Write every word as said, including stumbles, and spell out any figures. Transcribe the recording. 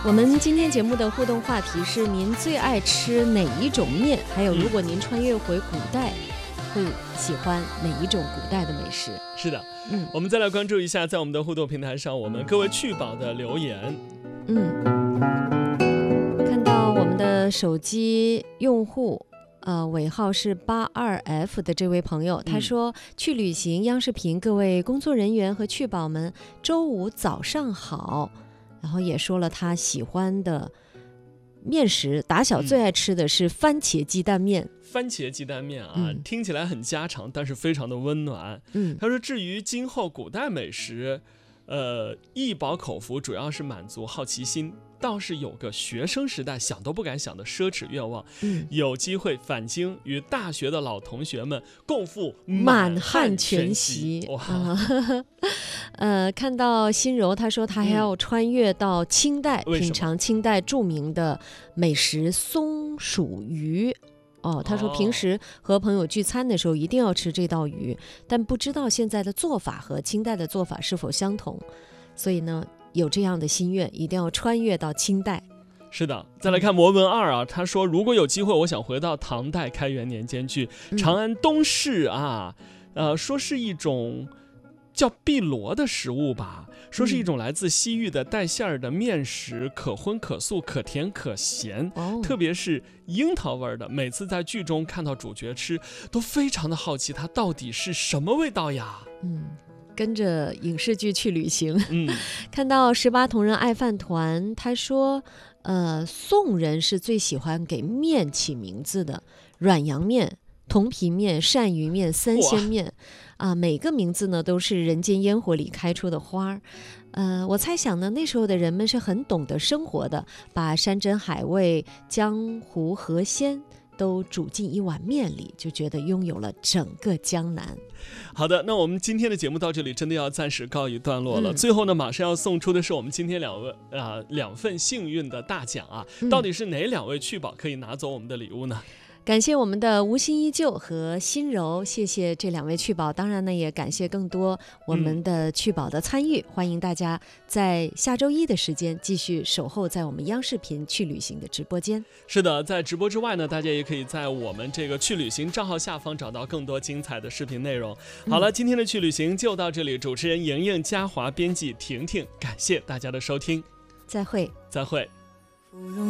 我们今天节目的互动话题是您最爱吃哪一种面，还有如果您穿越回古代、嗯、会喜欢哪一种古代的美食。 是的，嗯，我们再来关注一下在我们的互动平台上我们各位趣宝的留言。 嗯，看到我们的手机用户呃，尾号是八二 F 的这位朋友，他说、嗯、去旅行，央视频各位工作人员和趣宝们周五早上好，然后也说了他喜欢的面食，打小最爱吃的是番茄鸡蛋面、嗯、 番茄鸡蛋面啊、嗯，听起来很家常，但是非常的温暖。嗯，他说至于今后古代美食呃，一饱口福主要是满足好奇心，倒是有个学生时代想都不敢想的奢侈愿望、嗯、有机会返京与大学的老同学们共赴满汉全席。哇、 嗯呃，看到心柔他说他还要穿越到清代、嗯、品尝清代著名的美食松鼠鱼。哦，他说平时和朋友聚餐的时候一定要吃这道鱼、哦、但不知道现在的做法和清代的做法是否相同，所以呢有这样的心愿，一定要穿越到清代。 是的，再来看魔文二啊，他说如果有机会我想回到唐代开元年间去长安东市啊、嗯、呃，说是一种叫碧螺的食物吧，说是一种来自西域的带馅儿的面食，可荤可素，可甜可咸、哦、特别是樱桃味的，每次在剧中看到主角吃都非常的好奇它到底是什么味道呀。 嗯，跟着影视剧去旅行。嗯，看到十八铜人爱饭团，他说呃，宋人是最喜欢给面起名字的，软阳面、铜皮面、鳝鱼面、三鲜面啊，每个名字呢都是人间烟火里开出的花。呃，我猜想呢，那时候的人们是很懂得生活的，把山珍海味、江湖河鲜都煮进一碗面里，就觉得拥有了整个江南。 好的，那我们今天的节目到这里真的要暂时告一段落了、嗯、最后呢马上要送出的是我们今天两位啊、呃、两份幸运的大奖啊、嗯、到底是哪两位趣宝可以拿走我们的礼物呢？ 感谢我们的无心依旧和心柔，谢谢这两位趣宝，当然呢也感谢更多我们的趣宝的参与、嗯、欢迎大家在下周一的时间继续守候在我们央视频去旅行的直播间。 是的，在直播之外呢，大家也可以在我们这个去旅行账号下方找到更多精彩的视频内容。好了、嗯、今天的去旅行就到这里，主持人莹莹、嘉华，编辑婷婷，感谢大家的收听， 再会再会。